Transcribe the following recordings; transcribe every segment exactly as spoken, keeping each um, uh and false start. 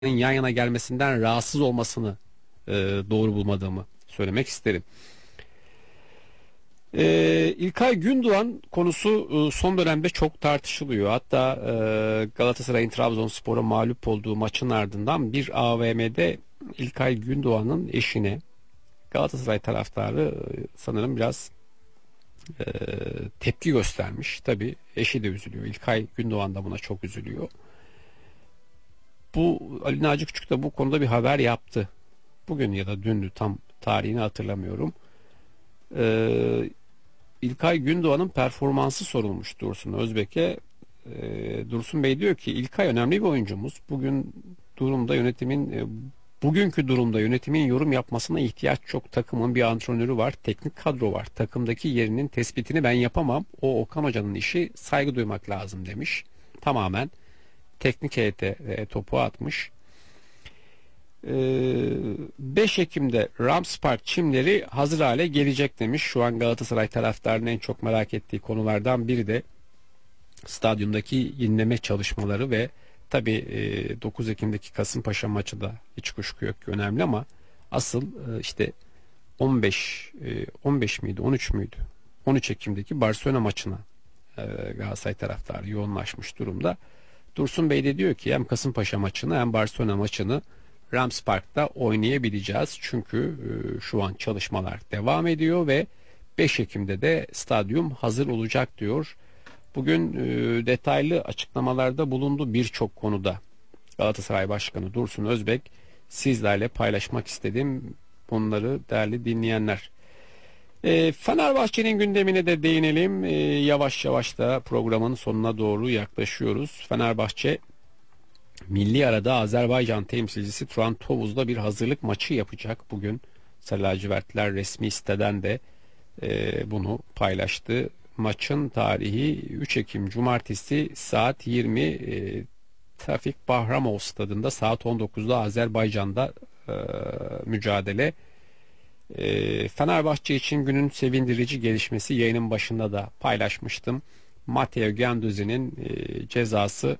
yan yana gelmesinden rahatsız olmasını e, doğru bulmadığımı söylemek isterim. E, İlkay Gündoğan konusu e, son dönemde çok tartışılıyor. Hatta e, Galatasaray'ın Trabzonspor'a mağlup olduğu maçın ardından bir A V M'de İlkay Gündoğan'ın eşine Galatasaray taraftarı e, sanırım biraz e, tepki göstermiş. Tabii eşi de üzülüyor. İlkay Gündoğan da buna çok üzülüyor. Bu Ali Naci Küçük de bu konuda bir haber yaptı. Bugün ya da dündü, tam tarihini hatırlamıyorum. Ee, İlkay Gündoğan'ın performansı sorulmuş Dursun Özbek'e. Ee, Dursun Bey diyor ki İlkay önemli bir oyuncumuz. Bugün durumda yönetimin e, bugünkü durumda yönetimin yorum yapmasına ihtiyaç çok. Takımın bir antrenörü var, teknik kadro var. Takımdaki yerinin tespitini ben yapamam. O Okan Hoca'nın işi, saygı duymak lazım demiş. Tamamen teknik heyete e, topu atmış. beş Ekim'de Rams Park çimleri hazır hale gelecek demiş. Şu an Galatasaray taraftarının en çok merak ettiği konulardan biri de stadyumdaki yenileme çalışmaları ve tabi dokuz Ekim'deki Kasımpaşa maçı da hiç kuşku yok ki önemli, ama asıl işte on beş on beş miydi on üç müydü on üç Ekim'deki Barcelona maçına Galatasaray taraftarı yoğunlaşmış durumda. Dursun Bey de diyor ki hem Kasımpaşa maçını hem Barcelona maçını Rams Park'ta oynayabileceğiz. Çünkü e, şu an çalışmalar devam ediyor ve beş Ekim'de de stadyum hazır olacak diyor. Bugün e, detaylı açıklamalarda bulundu birçok konuda. Galatasaray Başkanı Dursun Özbek, sizlerle paylaşmak istedim bunları değerli dinleyenler. E, Fenerbahçe'nin gündemine de değinelim. E, yavaş yavaş da programın sonuna doğru yaklaşıyoruz. Fenerbahçe milli arada Azerbaycan temsilcisi Turan Tovuz'da bir hazırlık maçı yapacak bugün. Sarı lacivertliler resmi siteden de e, bunu paylaştı. Maçın tarihi üç Ekim Cumartesi saat yirmi, e, Trafik Bahramov stadında, saat on dokuzda Azerbaycan'da e, mücadele. E, Fenerbahçe için günün sevindirici gelişmesi, yayının başında da paylaşmıştım. Matteo Guendouzi'nin e, cezası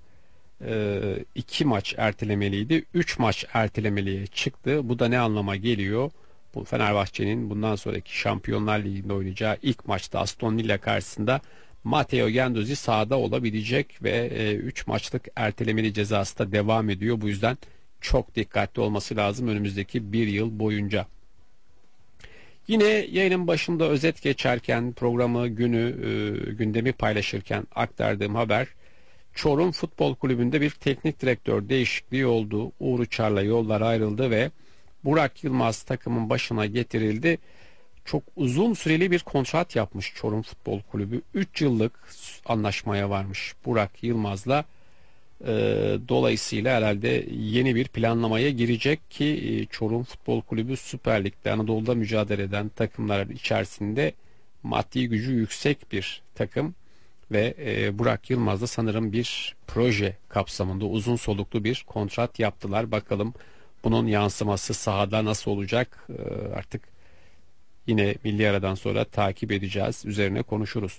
iki maç ertelemeliydi. Üç maç ertelemeliye çıktı. Bu da ne anlama geliyor? Bu Fenerbahçe'nin bundan sonraki Şampiyonlar Ligi'nde oynayacağı ilk maçta Aston Villa karşısında Matteo Guendouzi sahada olabilecek ve üç maçlık ertelemeli cezası da devam ediyor. Bu yüzden çok dikkatli olması lazım önümüzdeki bir yıl boyunca. Yine yayının başında özet geçerken, programı, günü, gündemi paylaşırken aktardığım haber, Çorum Futbol Kulübü'nde bir teknik direktör değişikliği oldu. Uğur Uçar'la yollar ayrıldı ve Burak Yılmaz takımın başına getirildi. Çok uzun süreli bir kontrat yapmış Çorum Futbol Kulübü. üç yıllık anlaşmaya varmış Burak Yılmaz'la. Ee, dolayısıyla herhalde yeni bir planlamaya girecek ki Çorum Futbol Kulübü Süper Lig'de Anadolu'da mücadele eden takımlar içerisinde maddi gücü yüksek bir takım. Ve e, Burak Yılmaz'da sanırım bir proje kapsamında uzun soluklu bir kontrat yaptılar. Bakalım bunun yansıması sahada nasıl olacak, e, artık yine milli aradan sonra takip edeceğiz, üzerine konuşuruz.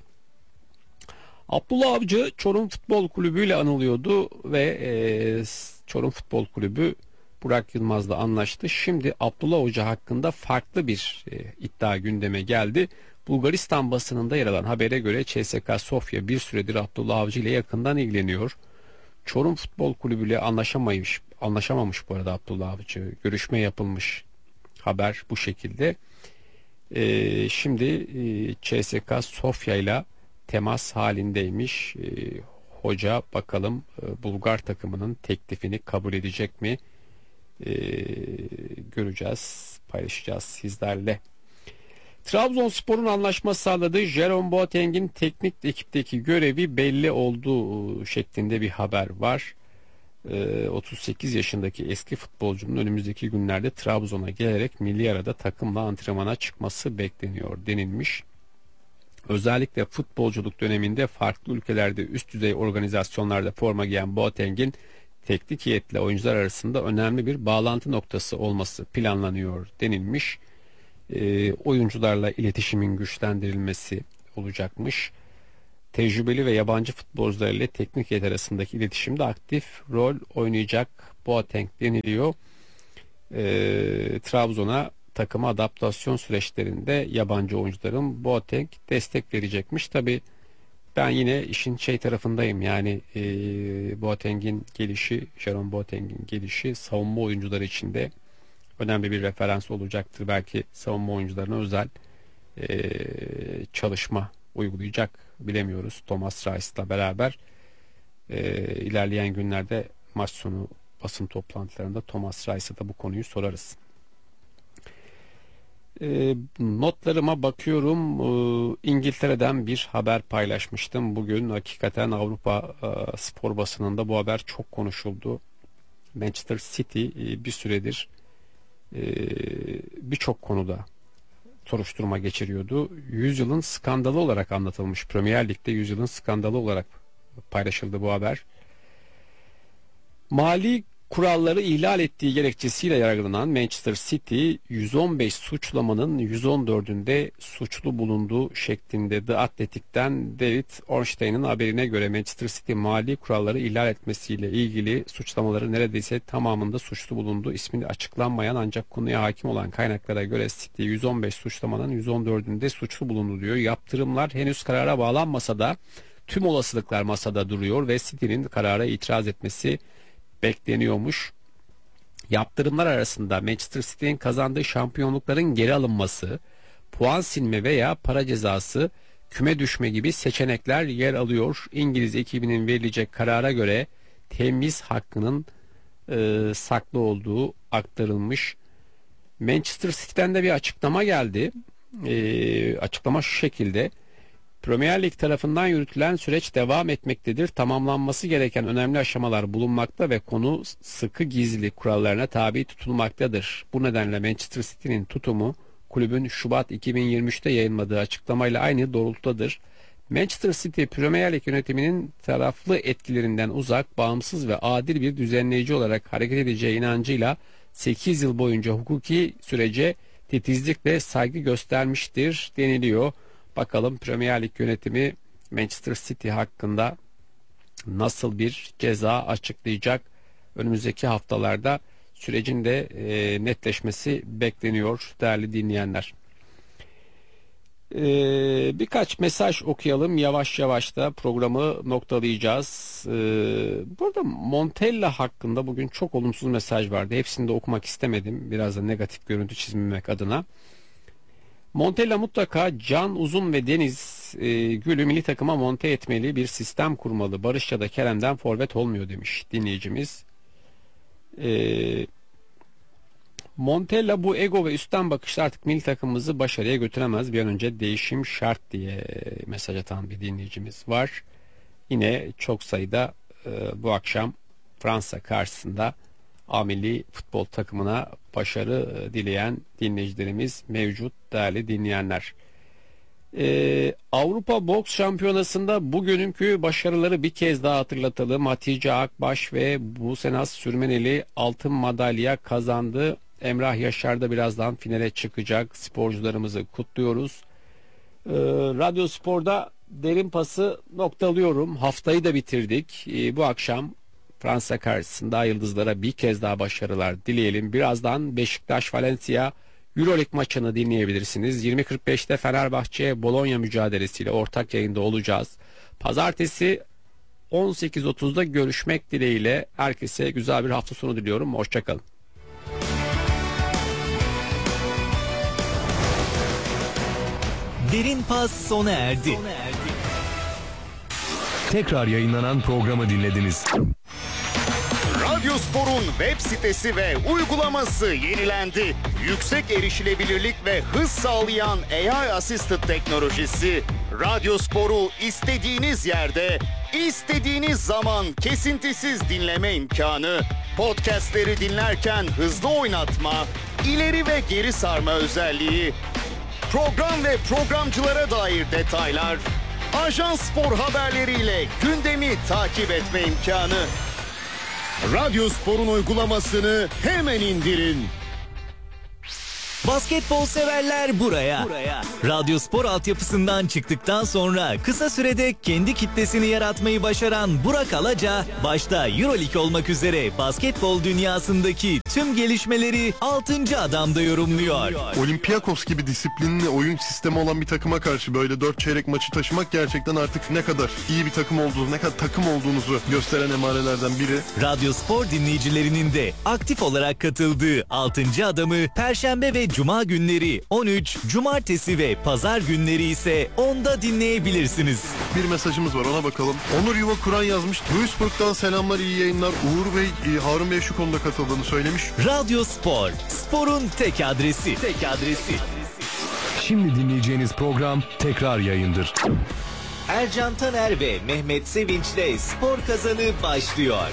Abdullah Avcı Çorum Futbol Kulübü ile anılıyordu ve e, Çorum Futbol Kulübü Burak Yılmaz'la anlaştı. Şimdi Abdullah Hoca hakkında farklı bir e, iddia gündeme geldi. Bulgaristan basınında yer alan habere göre C S K A Sofya bir süredir Abdullah Avcı ile yakından ilgileniyor. Çorum Futbol Kulübü ile anlaşamamış, anlaşamamış bu arada Abdullah Avcı. Görüşme yapılmış, haber bu şekilde. Ee, şimdi e, C S K A Sofya ile temas halindeymiş. Ee, hoca bakalım e, Bulgar takımının teklifini kabul edecek mi? Ee, göreceğiz, paylaşacağız sizlerle. Trabzonspor'un anlaşma sağladığı Jerome Boateng'in teknik ekipteki görevi belli olduğu şeklinde bir haber var. Ee, otuz sekiz yaşındaki eski futbolcunun önümüzdeki günlerde Trabzon'a gelerek milli arada takımla antrenmana çıkması bekleniyor denilmiş. Özellikle futbolculuk döneminde farklı ülkelerde üst düzey organizasyonlarda forma giyen Boateng'in teknik heyetle oyuncular arasında önemli bir bağlantı noktası olması planlanıyor denilmiş. E, oyuncularla iletişimin güçlendirilmesi olacakmış. tecrübeli ve yabancı futbolcular ile teknik heyet arasındaki iletişimde aktif rol oynayacak Boateng deniliyor. E, Trabzon'a takıma adaptasyon süreçlerinde yabancı oyuncuların Boateng destek verecekmiş. Tabi ben yine işin şey tarafındayım, yani e, Boateng'in gelişi, Jerome Boateng'in gelişi savunma oyuncuları için de önemli bir referans olacaktır. Belki savunma oyuncularına özel e, çalışma uygulayacak, bilemiyoruz. Thomas Rice'la beraber e, ilerleyen günlerde maç sonu basın toplantılarında Thomas Rice'a da bu konuyu sorarız. E, notlarıma bakıyorum. E, İngiltere'den bir haber paylaşmıştım. Bugün hakikaten Avrupa e, spor basınında bu haber çok konuşuldu. Manchester City e, bir süredir e, birçok konuda soruşturma geçiriyordu. Yüzyılın skandalı olarak anlatılmış. Premier Lig'de yüzyılın skandalı olarak paylaşıldı bu haber. Mali kuralları ihlal ettiği gerekçesiyle yargılanan Manchester City yüz on beş suçlamanın yüz on dördünde suçlu bulunduğu şeklinde The Athletic'ten David Ornstein'in haberine göre Manchester City mali kuralları ihlal etmesiyle ilgili suçlamaları neredeyse tamamında suçlu bulundu. İsmini açıklanmayan ancak konuya hakim olan kaynaklara göre City yüz on beş suçlamanın yüz on dördünde suçlu bulundu diyor. Yaptırımlar henüz karara bağlanmasa da tüm olasılıklar masada duruyor ve City'nin karara itiraz etmesi bekleniyormuş. Yaptırımlar arasında Manchester City'nin kazandığı şampiyonlukların geri alınması, puan silme veya para cezası, küme düşme gibi seçenekler yer alıyor. İngiliz ekibinin verilecek karara göre temiz hakkının e, saklı olduğu aktarılmış. Manchester City'den de bir açıklama geldi. E, açıklama şu şekilde: Premier Lig tarafından yürütülen süreç devam etmektedir. Tamamlanması gereken önemli aşamalar bulunmakta ve konu sıkı gizli kurallarına tabi tutulmaktadır. Bu nedenle Manchester City'nin tutumu kulübün Şubat iki bin yirmi üçte yayınladığı açıklamayla aynı doğrultudadır. Manchester City Premier Lig yönetiminin taraflı etkilerinden uzak, bağımsız ve adil bir düzenleyici olarak hareket edeceği inancıyla sekiz yıl boyunca hukuki sürece titizlik ve saygı göstermiştir deniliyor. Bakalım Premier Lig yönetimi Manchester City hakkında nasıl bir ceza açıklayacak? Önümüzdeki haftalarda sürecin de e, netleşmesi bekleniyor değerli dinleyenler. E, birkaç mesaj okuyalım. Yavaş yavaş da programı noktalayacağız. E, burada Montella hakkında bugün çok olumsuz mesaj vardı. Hepsini de okumak istemedim. Biraz da negatif görüntü çizmemek adına. Montella mutlaka Can Uzun ve Deniz e, Gül'ü milli takıma monte etmeli, bir sistem kurmalı. Barış ya da Kerem'den forvet olmuyor demiş dinleyicimiz. E, Montella bu ego ve üstten bakışla artık milli takımımızı başarıya götüremez. Bir an önce değişim şart diye mesaj atan bir dinleyicimiz var. Yine çok sayıda e, bu akşam Fransa karşısında A milli futbol takımına başarı dileyen dinleyicilerimiz mevcut değerli dinleyenler. Ee, Avrupa Boks Şampiyonası'nda bugünkü başarıları bir kez daha hatırlatalım. Hatice Akbaş ve Busenas Sürmeneli altın madalya kazandı. Emrah Yaşar da birazdan finale çıkacak. Sporcularımızı kutluyoruz. Ee, Radyo Spor'da derin pası noktalıyorum. Haftayı da bitirdik. Ee, bu akşam Fransa karşısında yıldızlara bir kez daha başarılar dileyelim. Birazdan Beşiktaş Valencia Euroleague maçını dinleyebilirsiniz. yirmi kırk beşte Fenerbahçe Bologna mücadelesiyle ortak yayında olacağız. Pazartesi on sekiz otuzda görüşmek dileğiyle herkese güzel bir hafta sonu diliyorum. Hoşçakalın. Derin Pas sona erdi. Sona erdi. Tekrar yayınlanan programı dinlediniz. Radyo Spor'un web sitesi ve uygulaması yenilendi. Yüksek erişilebilirlik ve hız sağlayan A I Assisted teknolojisi Radyo Spor'u istediğiniz yerde, istediğiniz zaman kesintisiz dinleme imkanı, podcastleri dinlerken hızlı oynatma, ileri ve geri sarma özelliği, program ve programcılara dair detaylar, Ajans Spor haberleriyle gündemi takip etme imkanı. Radyo Spor'un uygulamasını hemen indirin. Basketbol severler buraya. buraya. Radyo Spor altyapısından çıktıktan sonra kısa sürede kendi kitlesini yaratmayı başaran Burak Alaca, başta EuroLeague olmak üzere basketbol dünyasındaki tüm gelişmeleri altıncı adamda yorumluyor. Olympiakos gibi disiplinli oyun sistemi olan bir takıma karşı böyle dört çeyrek maçı taşımak gerçekten artık ne kadar iyi bir takım olduğunu, ne kadar takım olduğunuzu gösteren emarelerden biri. Radyo Spor dinleyicilerinin de aktif olarak katıldığı altıncı adamı Perşembe ve Cuma günleri on üç, Cumartesi ve Pazar günleri ise onda dinleyebilirsiniz. Bir mesajımız var, ona bakalım. Onur Yuva Kur'an yazmış. Duisburg'dan selamlar, iyi yayınlar. Uğur Bey, Harun Bey şu konuda katıldığını söylemiş. Radyo Spor, sporun tek adresi. Tek adresi. Şimdi dinleyeceğiniz program tekrar yayındır. Ercan Taner ve Mehmet Sevinç'le Spor Kazanı başlıyor.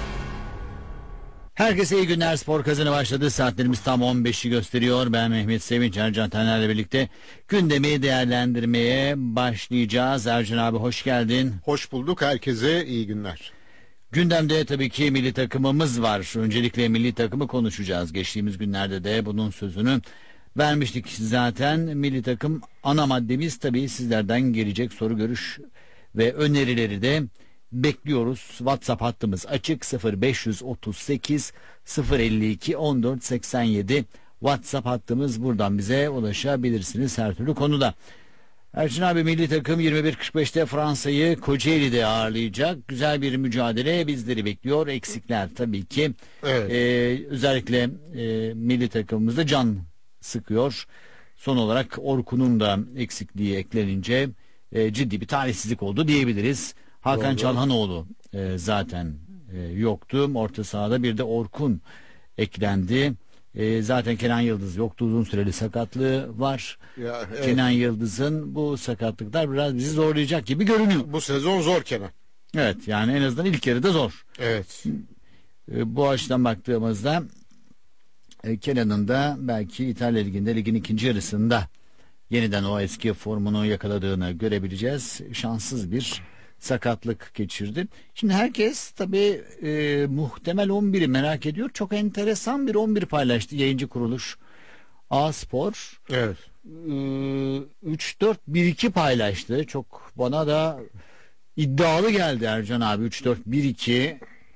Herkese iyi günler. Spor Kazanı başladı. Saatlerimiz tam on beşi gösteriyor. Ben Mehmet Sevinç, Ercan Taner'le birlikte gündemi değerlendirmeye başlayacağız. Ercan abi hoş geldin. Hoş bulduk. Herkese iyi günler. Gündemde tabii ki milli takımımız var. Öncelikle milli takımı konuşacağız. Geçtiğimiz günlerde de bunun sözünü vermiştik zaten. Milli takım ana maddemiz, tabii sizlerden gelecek soru, görüş ve önerileri de bekliyoruz. WhatsApp hattımız açık, sıfır beş otuz sekiz sıfır elli iki on dört seksen yedi WhatsApp hattımız, buradan bize ulaşabilirsiniz her türlü konuda. Erçin abi, milli takım yirmi bir kırk beşte Fransa'yı Kocaeli'de ağırlayacak. Güzel bir mücadele bizleri bekliyor. Eksikler tabii ki. Evet. Ee, özellikle e, milli takımımızda can sıkıyor. Son olarak Orkun'un da eksikliği eklenince e, ciddi bir talihsizlik oldu diyebiliriz. Hakan Doğru. Çalhanoğlu e, zaten e, yoktu. Orta sahada bir de Orkun eklendi. E, zaten Kenan Yıldız yoktu. Uzun süreli sakatlığı var. Ya, evet. Kenan Yıldız'ın bu sakatlıklar biraz bizi zorlayacak gibi görünüyor. Bu sezon zor Kenan. Evet, yani en azından ilk yarıda zor. Evet. E, bu açıdan baktığımızda e, Kenan'ın da belki İtalya Ligi'nde, ligin ikinci yarısında yeniden o eski formunu yakaladığını görebileceğiz. Şanssız bir sakatlık geçirdi. Şimdi herkes tabii e, muhtemel on biri merak ediyor. Çok enteresan bir on bir paylaştı yayıncı kuruluş A-Spor. Evet. üç dört bir iki paylaştı. Çok bana da iddialı geldi Ercan abi. üç dört bir iki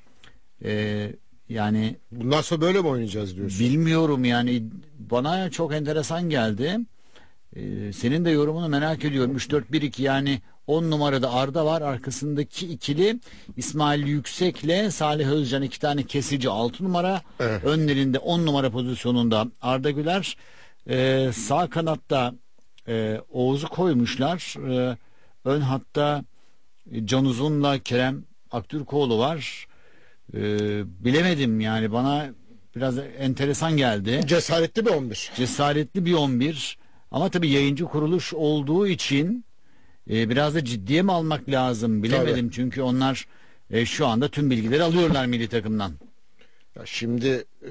e, yani Bundan sonra böyle mi oynayacağız diyorsun? bilmiyorum, yani bana çok enteresan geldi. E, senin de yorumunu merak ediyorum. üç dört bir iki, yani on numarada Arda var. Arkasındaki ikili İsmail Yüksek'le Salih Özcan, iki tane kesici altı numara. Evet. Önlerinde on numara pozisyonunda Arda Güler. Ee, sağ kanatta e, Oğuz'u koymuşlar. Ee, ön hatta Can Uzun'la Kerem Aktürkoğlu var. Ee, bilemedim, yani bana biraz enteresan geldi. Cesaretli bir on bir. Cesaretli bir on bir. Ama tabii yayıncı kuruluş olduğu için e, biraz da ciddiye mi almak lazım bilemedim. Tabii. Çünkü onlar e, şu anda tüm bilgileri alıyorlar milli takımdan. Ya şimdi e,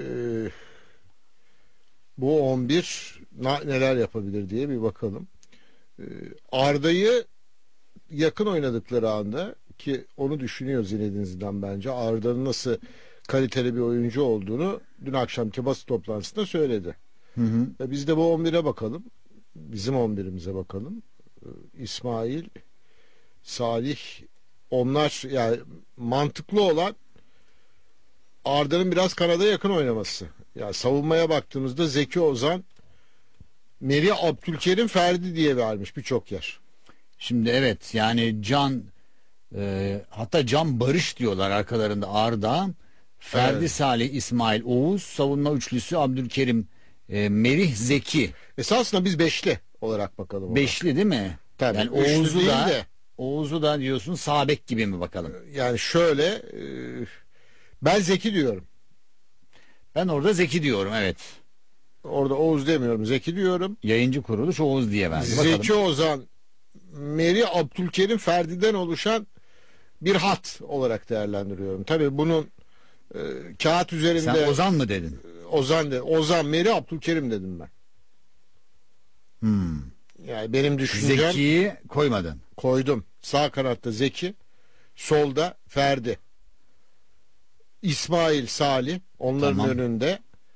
bu on bir na- neler yapabilir diye bir bakalım. E, Arda'yı yakın oynadıkları anda, ki onu düşünüyor Zinedine Zidane bence, Arda'nın nasıl kaliteli bir oyuncu olduğunu dün akşamki basın toplantısında söyledi. Hı hı. E, biz de bu on bire bakalım. Bizim on birimize bakalım. E, İsmail, Salih, onlar yani mantıklı olan Arda'nın biraz kanada yakın oynaması. Yani savunmaya baktığımızda Zeki Ozan, Merih Abdülkerim, Ferdi diye vermiş birçok yer. Şimdi evet, yani Can e, hatta Can Barış diyorlar arkalarında Arda, Ferdi, Evet. Salih, İsmail, Oğuz, savunma üçlüsü Abdülkerim, e, Merih, Zeki. Esasında biz beşli olarak bakalım. ona. Beşli değil mi? Tabii, Yani üçlü Oğuz'u değil da de. Oğuz'u da diyorsun sağ bek gibi mi bakalım? Yani şöyle e, ben Zeki diyorum. Ben orada Zeki diyorum, evet. Orada Oğuz demiyorum, Zeki diyorum. Yayıncı kuruluş Oğuz diye verdi. Bakalım. Zeki Ozan, Merih Abdülkerim, Ferdi'den oluşan bir hat olarak değerlendiriyorum. Tabii bunun e, kağıt üzerinde Sen Ozan mı dedin? Ozan de, Ozan, Merih Abdülkerim dedim ben. Hmm. Yani benim düşüncem, Zeki'yi koymadın. koydum. Sağ kanatta Zeki, solda Ferdi, İsmail, Salih onların Tamam. önünde.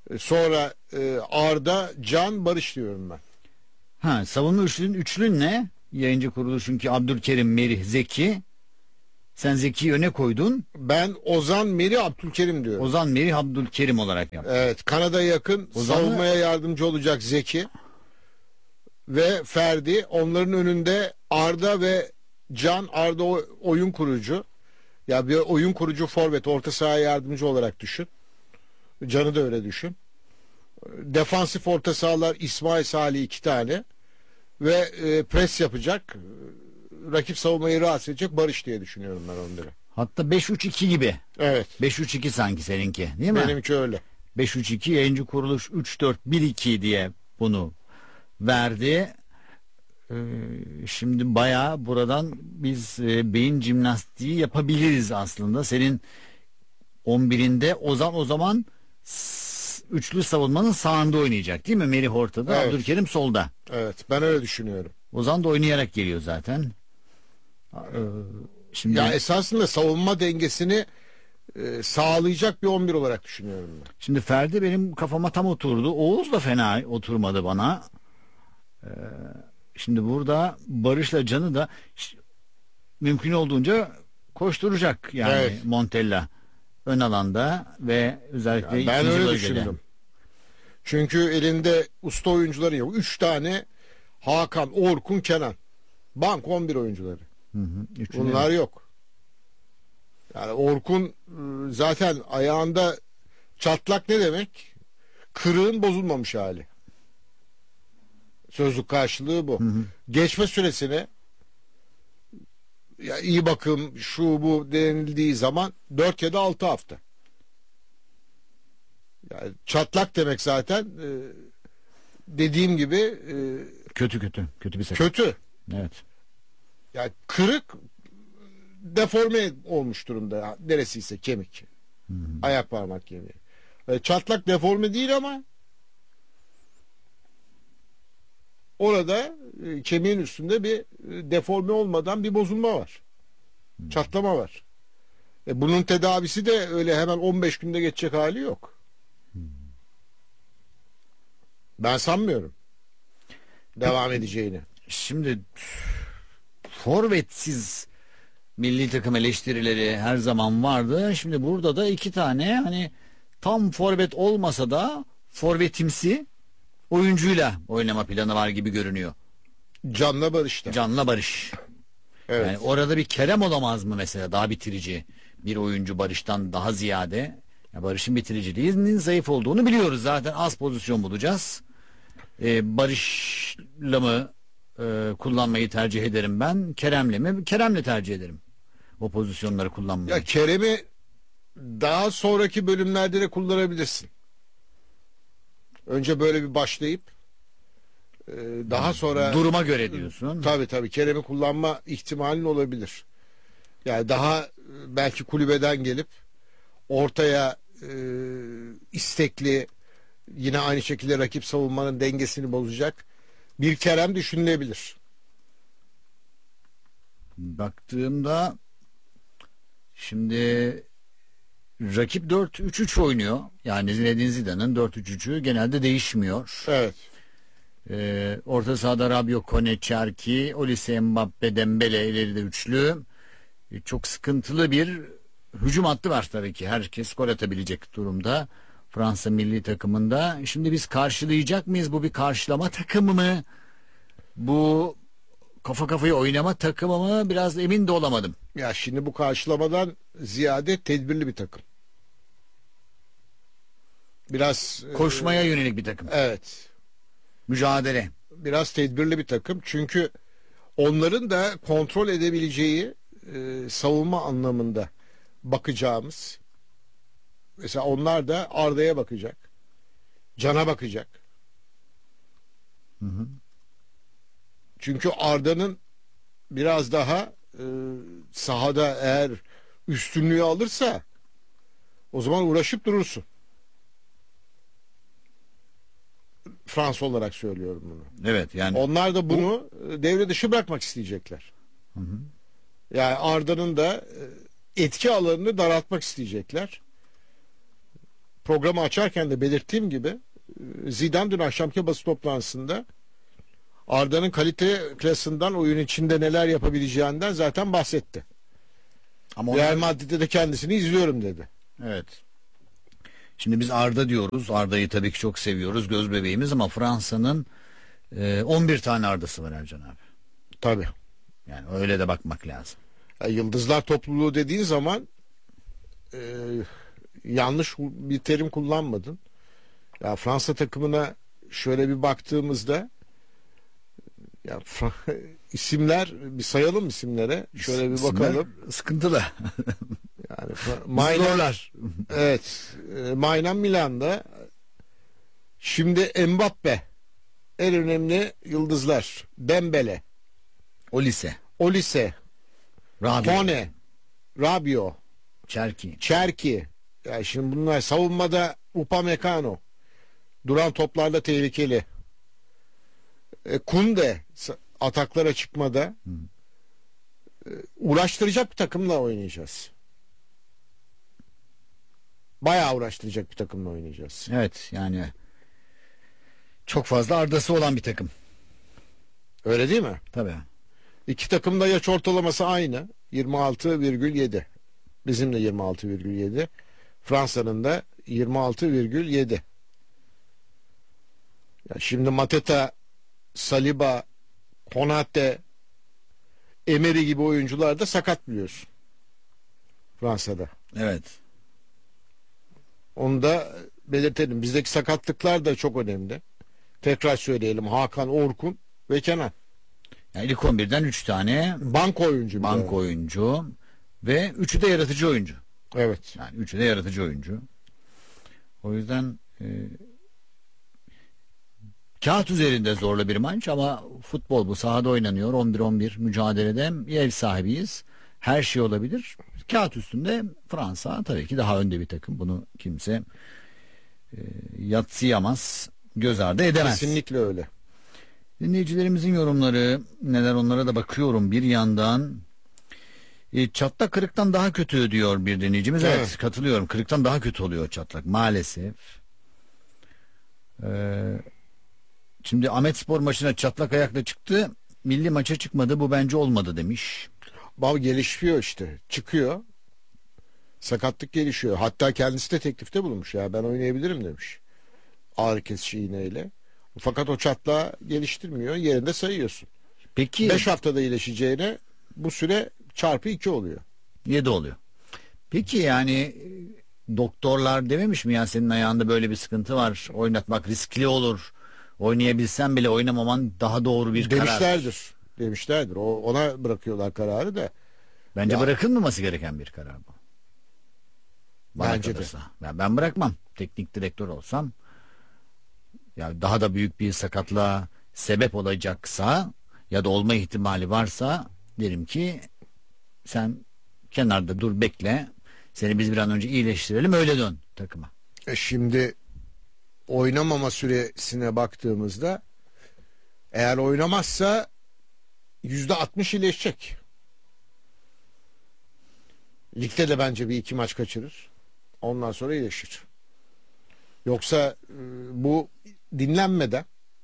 E, Sonra e, Arda, Can, Barış diyorum ben. Ha, savunma üçlün, üçlün ne? Yayıncı kuruluşun ki Abdülkerim, Merih, Zeki. Sen Zeki'yi öne koydun. Ben Ozan, Merih, Abdülkerim diyorum. Ozan, Merih, Abdülkerim olarak yap. Evet, Kanada'ya yakın Ozan'ı- savunmaya yardımcı olacak Zeki ve Ferdi. Onların önünde Arda ve Can. Arda o- oyun kurucu. Ya bir oyun kurucu forvet, orta sahaya yardımcı olarak düşün. Can'ı da öyle düşün. Defansif orta sahalar İsmail, Salih iki tane ve e, pres yapacak. Rakip savunmayı rahatsız edecek Barış diye düşünüyorum ben onları. Hatta beş üç iki gibi. Evet. beş üç iki sanki seninki, değil mi? Benimki öyle. beş üç iki yayıncı kuruluş üç dört bir iki diye bunu verdi. Ee, şimdi bayağı buradan biz e, beyin jimnastiği yapabiliriz aslında. Senin on birinde Ozan o zaman s- üçlü savunmanın sağında oynayacak değil mi? Merih ortada, Evet. Abdülkerim solda. Evet, ben öyle düşünüyorum. Ozan da oynayarak geliyor zaten. Ee, şimdi Ya esasında savunma dengesini e, sağlayacak bir on bir olarak düşünüyorum ben. Şimdi Ferdi benim kafama tam oturdu. Oğuz da fena oturmadı bana. Ee, şimdi burada Barış'la Can'ı da ş- mümkün olduğunca koşturacak yani Evet. Montella ön alanda ve özellikle Ya ben ikinci öyle bölgede. düşündüm. Çünkü elinde usta oyuncuları yok. Üç tane Hakan, Orkun, Kenan. Bank on bir oyuncuları. Hı hı, üçünü- Bunlar yok. Yani Orkun e, zaten ayağında çatlak ne demek? Kırığın bozulmamış hali. Sözlük karşılığı bu. Geçme süresine ya iyi bakım şu bu denildiği zaman dört ya da altı hafta. Yani çatlak demek zaten e, dediğim gibi e, kötü kötü kötü bir sakat. kötü. Evet. Yani kırık deforme olmuş durumda. Neresiyse kemik. Ayak parmak kemiği. E, Çatlak deforme değil ama orada e, kemiğin üstünde bir e, deforme olmadan bir bozulma var. Çatlama var. E, bunun tedavisi de öyle hemen on beş günde geçecek hali yok. Ben sanmıyorum devam edeceğini. Şimdi forvetsiz milli takım eleştirileri her zaman vardı. Şimdi burada da iki tane hani tam forvet olmasa da forvetimsi oyuncuyla oynama planı var gibi görünüyor. Canla Barış'ta. Can'la Barış. Evet. Yani orada bir Kerem olamaz mı mesela, daha bitirici bir oyuncu Barış'tan daha ziyade? Ya Barış'ın bitiriciliğinin zayıf olduğunu biliyoruz. Zaten az pozisyon bulacağız. Ee, Barış'la mı e, kullanmayı tercih ederim ben? Kerem'le mi? Kerem'le tercih ederim. O pozisyonları kullanmayı. Ya Kerem'i daha sonraki bölümlerde de kullanabilirsin. Önce böyle bir başlayıp e, daha sonra Duruma göre diyorsun. tabii tabii Kerem'i kullanma ihtimalin olabilir. Yani daha e, belki kulübeden gelip ortaya e, istekli, yine aynı şekilde rakip savunmanın dengesini bozacak bir Kerem düşünülebilir. Baktığımda şimdi rakip dört üç üç oynuyor. Yani Zinedine Zidane'ın dört üç üçü genelde değişmiyor. Evet. Ee, orta sahada Rabiot, Kone, Cherki, Olise, Mbappe, Dembele ileride üçlü. Ee, çok sıkıntılı bir hücum hattı var tabii ki. Herkes gol atabilecek durumda Fransa milli takımında. Şimdi biz karşılayacak mıyız? Bu bir karşılama takımı mı? Bu kafa kafaya oynama takımı mı? Biraz emin de olamadım. Ya şimdi bu karşılamadan ziyade tedbirli bir takım. Biraz e, Koşmaya yönelik bir takım. evet. Mücadele. Biraz tedbirli bir takım. Çünkü onların da kontrol edebileceği e, savunma anlamında bakacağımız, mesela onlar da Arda'ya bakacak. Can'a bakacak. Hı hı. Çünkü Arda'nın biraz daha e, sahada eğer üstünlüğü alırsa o zaman uğraşıp durursun. Fransa olarak söylüyorum bunu. Evet yani Onlar da bunu e, devre dışı bırakmak isteyecekler. Hı hı. Yani Arda'nın da e, etki alanını daraltmak isteyecekler. programı açarken de belirttiğim gibi e, Zidane dün akşamki basın toplantısında Arda'nın kalite klasından oyun içinde neler yapabileceğinden zaten bahsetti. Ama Real onlar- Madrid'de de kendisini izliyorum dedi. Evet. Şimdi biz Arda diyoruz. Arda'yı tabii ki çok seviyoruz. Göz bebeğimiz ama Fransa'nın e, on bir tane Arda'sı var Ercan abi. Tabii. Yani öyle de bakmak lazım. Ya, yıldızlar topluluğu dediğin zaman e, yanlış bir terim kullanmadın. Ya Fransa takımına şöyle bir baktığımızda ya Fra- isimler bir sayalım isimlere. Şöyle bir İsimler bakalım. Sıkıntılı. Yani Fra- Maynan, Zorlar. evet. e, Maynan Milan'da. Şimdi Mbappe en önemli yıldızlar. Dembele, O lise. Olise, Rabio. Kone, Rabiot, Çerki. Çerki. Ya şimdi bunlar savunmada Upamecano. Duran toplarda tehlikeli. E, Kunde sa- ataklara çıkmada e, uğraştıracak bir takımla oynayacağız. Bayağı uğraştıracak bir takımla oynayacağız. Evet yani çok fazla Arda'sı olan bir takım. Öyle değil mi? Tabii. İki takım da yaş ortalaması aynı. yirmi altı virgül yedi. Bizim de yirmi altı virgül yedi. Fransa'nın da yirmi altı virgül yedi. Ya şimdi Mateta, Saliba, Konate, Emery gibi oyuncular da sakat biliyorsun. Fransa'da. Evet. Onu da belirtelim. Bizdeki sakatlıklar da çok önemli. Tekrar söyleyelim. Hakan, Orkun ve Kenan. Yani ilk on birden üç tane Banko oyuncu. bir banko de. oyuncu ve üçü de yaratıcı oyuncu. Evet. Yani üçü de yaratıcı oyuncu. O yüzden e, kağıt üzerinde zorlu bir maç ama futbol bu, sahada oynanıyor. on bir on bir mücadelede ev sahibiyiz. Her şey olabilir. Kağıt üstünde Fransa tabii ki daha önde bir takım. Bunu kimse e, yadsıyamaz, göz ardı edemez. Kesinlikle öyle. Dinleyicilerimizin yorumları neler, onlara da bakıyorum bir yandan. E, çatlak kırıktan daha kötü diyor bir dinleyicimiz. Evet, Evet. katılıyorum. Kırıktan daha kötü oluyor çatlak maalesef. Ee, şimdi Ahmetspor maçına çatlak ayakla çıktı. Milli maça çıkmadı. Bu bence olmadı demiş. Bal gelişiyor işte. Çıkıyor. Sakatlık gelişiyor. Hatta kendisi de teklifte bulunmuş ya. Ben oynayabilirim demiş. Ağrı kesici iğneyle. Fakat o çatlağı geliştirmiyor. Yerinde sayıyorsun. Peki beş haftada iyileşeceğine bu süre çarpı iki oluyor. yedi oluyor. Peki yani e, doktorlar dememiş mi ya senin ayağında böyle bir sıkıntı var. Oynatmak riskli olur. Oynayabilsen bile oynamaman daha doğru bir karar. Demişlerdir. Demişlerdir. O, ona bırakıyorlar kararı da. Bence Ya- bırakılmaması gereken bir karar bu. Bana Bence de. kalırsa. Ya ben bırakmam. Teknik direktör olsam ya daha da büyük bir sakatlığa sebep olacaksa ya da olma ihtimali varsa derim ki sen kenarda dur, bekle. Seni biz bir an önce iyileştirelim, öyle dön takıma. E şimdi oynamama süresine baktığımızda eğer oynamazsa yüzde altmış iyileşecek. Ligde de bence bir iki maç kaçırır. Ondan sonra iyileşir. Yoksa e, bu dinlenmeden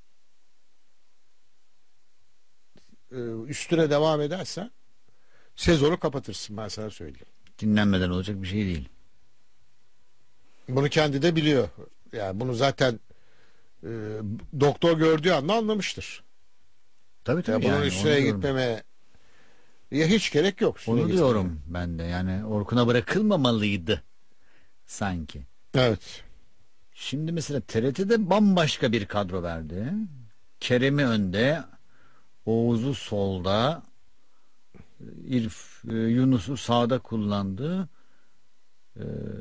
e, üstüne devam edersen sezonu kapatırsın, ben sana söyleyeyim. Dinlenmeden olacak bir şey değil. Bunu kendi de biliyor. Yani bunu zaten e, doktor gördüğü anda anlamıştır. Tabii Ya tabii. bunun yani, onu üstüne diyorum. gitmeme ya hiç gerek yok. üstüne Onu gitmeye. diyorum ben de. Yani Orkun'a bırakılmamalıydı sanki. Evet. Şimdi mesela T R T'de bambaşka bir kadro verdi. Kerem'i önde, Oğuz'u solda, İrf, e, Yunus'u sağda kullandı. Ee,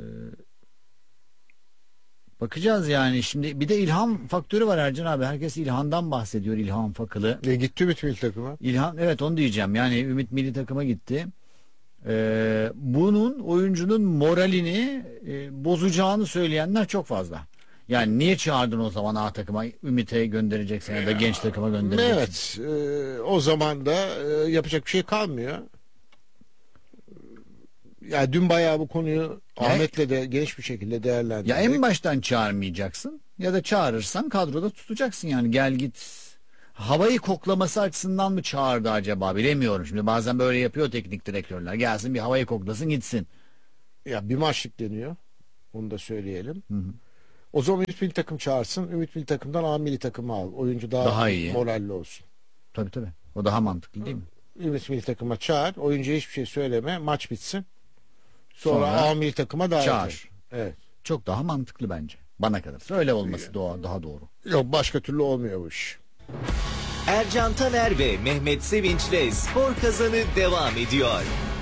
bakacağız yani. Şimdi bir de ilham faktörü var Ercan abi. Herkes İlhan'dan bahsediyor, İlhan Fakılı. E, gitti Ümit milli takıma. İlhan, evet onu diyeceğim. Yani Ümit milli takıma gitti. Ee, bunun oyuncunun moralini e, bozacağını söyleyenler çok fazla. Yani niye çağırdın o zaman A takıma, Ümit'e göndereceksin ya da genç takıma göndereceksin? Evet. e, o zaman da e, yapacak bir şey kalmıyor. Ya dün bayağı bu konuyu Ahmet'le de geniş bir şekilde değerlendirdik. Ya en baştan çağırmayacaksın ya da çağırırsan kadroda tutacaksın yani gel git. Havayı koklaması açısından mı çağırdı acaba bilemiyorum. Şimdi bazen böyle yapıyor teknik direktörler. Gelsin bir havayı koklasın gitsin. Ya bir maçlık deniyor. Onu da söyleyelim. Hı hı. O zaman Ümit Milli Takım çağırsın. Ümit Milli Takım'dan A milli takımı al. Oyuncu daha, Daha iyi. moralli olsun. Tabii tabii. O daha mantıklı değil mi? Ümit Milli Takım'a çağır. Oyuncuya hiçbir şey söyleme. Maç bitsin. Sonra, Sonra A milli takıma davet çağır. et. Evet. Çok daha mantıklı bence. Bana kalırsa öyle olması doğa, daha doğru. Yok başka türlü olmuyor bu iş. Ercan Taner ve Mehmet Sevinç'le Spor Kazanı devam ediyor.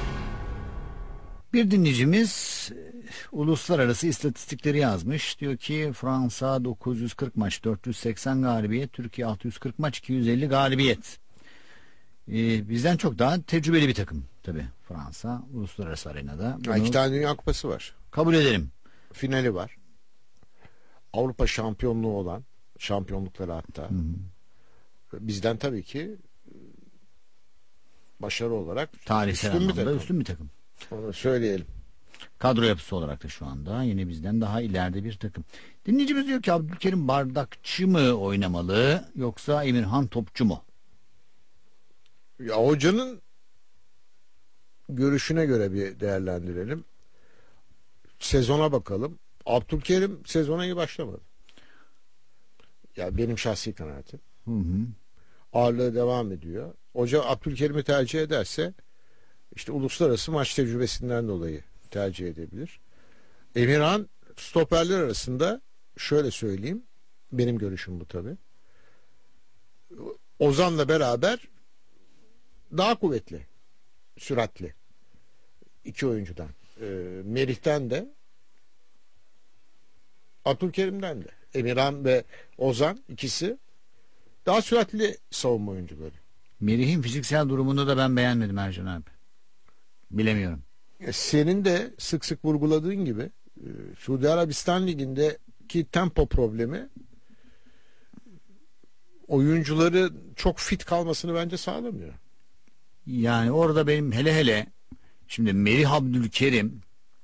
Bir dinleyicimiz e, uluslararası istatistikleri yazmış. Diyor ki Fransa dokuz yüz kırk maç dört yüz seksen galibiyet, Türkiye altı yüz kırk maç iki yüz elli galibiyet. E, bizden çok daha tecrübeli bir takım tabii Fransa uluslararası arenada. Ya iki tane Dünya Kupası var. Kabul edelim. Finali var. Avrupa şampiyonluğu olan, şampiyonlukları hatta. Hı hı. Bizden tabii ki başarı olarak Tarihsel üstün bir anlamda takım. üstün bir takım. Onu söyleyelim. Kadro yapısı olarak da şu anda yine bizden daha ileride bir takım. Dinleyicimiz diyor ki Abdülkerim Bardakçı mı oynamalı yoksa Emirhan Topçu mu? Ya hocanın görüşüne göre bir değerlendirelim. Sezona bakalım. Abdülkerim sezona iyi başlamadı. Ya benim şahsi kanaatim. Hı hı. Ağırlığı devam ediyor. Hoca Abdülkerim'i tercih ederse işte uluslararası maç tecrübesinden dolayı tercih edebilir. Emirhan stoperler arasında şöyle söyleyeyim. Benim görüşüm bu tabii. Ozan'la beraber daha kuvvetli, süratli. İki oyuncudan. E, Merih'ten de Abdülkerim'den de. Emirhan ve Ozan ikisi daha süratli savunma oyuncuları. Merih'in fiziksel durumunu da ben beğenmedim Ercan abi. Bilemiyorum. E, Senin de sık sık vurguladığın gibi e, Suudi Arabistan Ligi'ndeki tempo problemi oyuncuları çok fit kalmasını bence sağlamıyor. Yani orada benim hele hele şimdi Merih Abdülkerim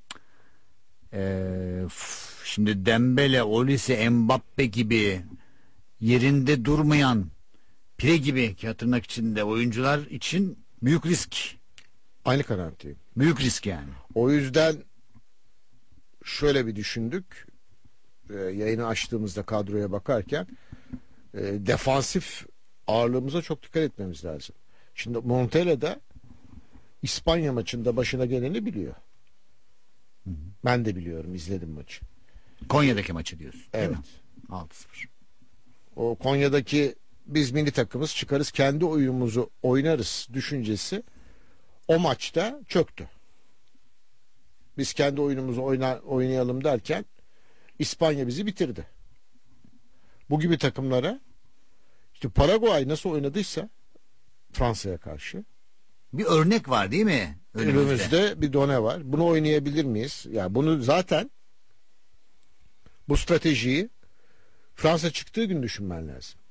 eee, f- şimdi Dembele, Olise, Mbappe gibi yerinde durmayan pire gibi ki tırnak içinde oyuncular için büyük risk. Aynı kanaatteyim. Büyük risk yani. O yüzden şöyle bir düşündük. E, yayını açtığımızda kadroya bakarken e, defansif ağırlığımıza çok dikkat etmemiz lazım. Şimdi Montella da İspanya maçında başına geleni biliyor. Hı hı. Ben de biliyorum, izledim maçı. Konya'daki maçı diyorsun. Değil Evet. mi? altı sıfır. O Konya'daki biz milli takımız çıkarız kendi oyunumuzu oynarız düşüncesi o maçta çöktü. Biz kendi oyunumuzu oyna, oynayalım derken İspanya bizi bitirdi. Bu gibi takımlara işte Paraguay nasıl oynadıysa Fransa'ya karşı Bir örnek var değil mi? Önümüzde. önümüzde bir done var. Bunu oynayabilir miyiz? Ya yani bunu zaten bu stratejiyi Fransa çıktığı gün düşünmen lazım.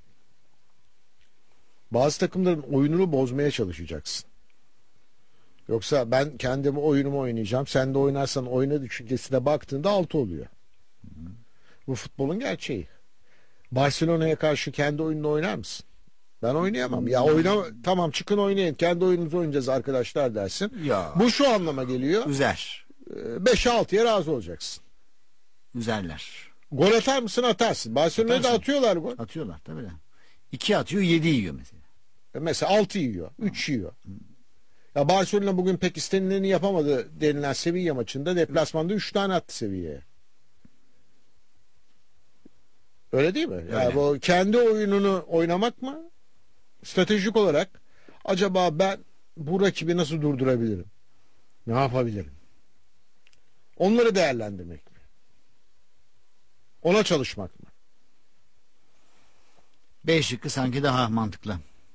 Bazı takımların oyununu bozmaya çalışacaksın. Yoksa ben kendimi oyunumu oynayacağım. Sen de oynarsan oyna düşüncesine baktığında altı oluyor. Bu futbolun gerçeği. Barcelona'ya karşı kendi oyununu oynar mısın? Ben oynayamam. Ya oyna tamam çıkın oynayın. Kendi oyunumuzu oynayacağız arkadaşlar dersin. Ya. Bu şu anlama geliyor. Üzer. beşe altıya razı olacaksın. Üzerler. Gol atar mısın? Atarsın. Barcelona'da Atarsın. atıyorlar gol. Atıyorlar tabii de. İki atıyor yedi yiyor mesela. E Mesela altı yiyor. üç yiyor. Ya Barcelona bugün pek istenileni yapamadı denilen Sevilla maçında deplasmanda üç tane attı Sevilla'ya. Öyle değil mi? Yani Öyle. bu kendi oyununu oynamak mı? Stratejik olarak acaba ben bu rakibi nasıl durdurabilirim? Ne yapabilirim? Onları değerlendirmek mi? Ona çalışmak mı? B şıkkı sanki daha mantıklı.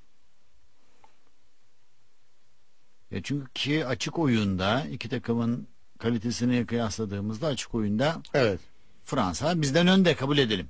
Ya çünkü açık oyunda iki takımın kalitesini kıyasladığımızda açık oyunda Evet. Fransa bizden önde kabul edelim.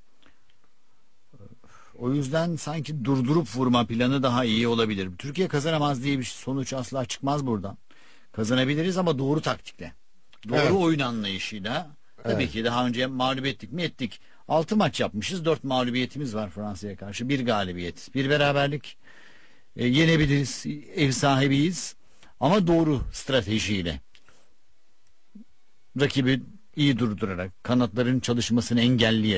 O yüzden sanki durdurup vurma planı daha iyi olabilir. Türkiye kazanamaz diye bir sonuç asla çıkmaz buradan. kazanabiliriz ama doğru taktikle. Doğru Evet. oyun anlayışıyla. Tabii Evet. ki daha önce mağlup ettik mi ettik. altı maç yapmışız. dört mağlubiyetimiz var Fransa'ya karşı. bir galibiyet. Bir beraberlik. E, yenebiliriz. Ev sahibiyiz. Ama doğru stratejiyle. Rakibi iyi durdurarak, kanatların çalışmasını engelleyerek.